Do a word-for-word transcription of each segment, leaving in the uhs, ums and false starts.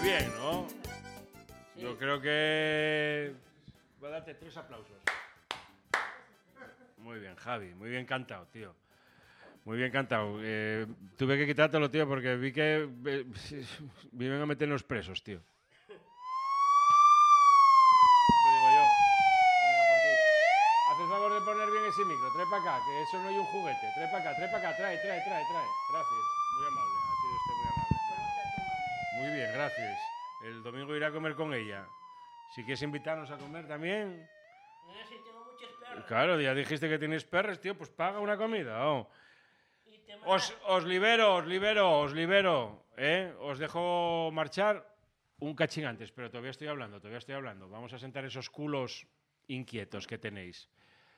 bien, ¿no? Sí. Yo creo que... Voy a darte tres aplausos. Muy bien, Javi. Muy bien cantado, tío. Muy bien cantado. Eh, tuve que quitártelo, tío, porque vi que eh, viven a meternos presos, tío. Te digo yo. Venga por ti. Haz el favor de poner bien ese micro. Trae para acá, que eso no hay un juguete. Trae para acá, trae para acá. Trae, trae, trae, trae. Gracias. Muy amable. Ha sido usted muy amable. Muy bien, gracias. El domingo iré a comer con ella. Si quieres invitarnos a comer también. Eh, si tengo muchos perros. Claro, ya dijiste que tienes perros, tío, pues paga una comida. Oh. Os, os libero, os libero, os libero. ¿eh? Os dejo marchar un cachín antes, pero todavía estoy hablando, todavía estoy hablando. Vamos a sentar esos culos inquietos que tenéis.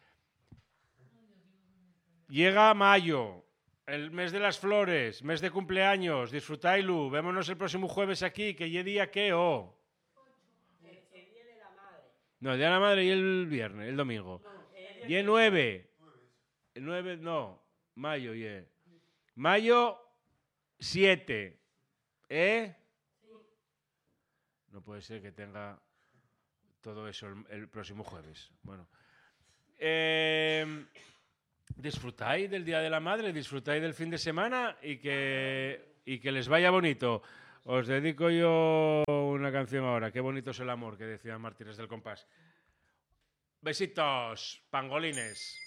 Llega mayo, el mes de las flores, mes de cumpleaños. Disfrutáislo. Vémonos el próximo jueves aquí, que ye día que oh. El, el día de la madre. No, el día de la madre y el viernes, el domingo. No, el Y el nueve. El nueve, no. Mayo, y yeah. Mayo siete. ¿Eh? Sí. No puede ser que tenga todo eso el, el próximo jueves. Bueno. Eh, disfrutáis del Día de la Madre, disfrutáis del fin de semana y que, y que les vaya bonito. Os dedico yo una canción ahora. Qué bonito es el amor, que decía Martínez del Compás. Besitos, pangolines.